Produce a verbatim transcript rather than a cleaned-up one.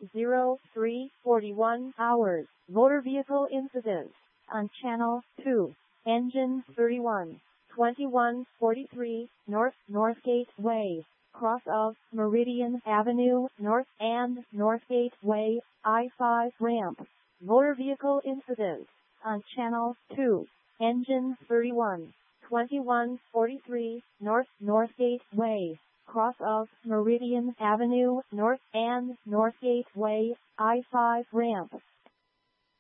zero three forty-one hours. Motor vehicle incident on Channel two. Engine thirty-one twenty-one forty-three North Northgate Way, cross of Meridian Avenue North and Northgate Way, I five ramp. Motor vehicle incident on Channel two. Engine thirty-one twenty-one forty-three North Northgate Way, cross of Meridian Avenue North and Northgate Way, I five ramp.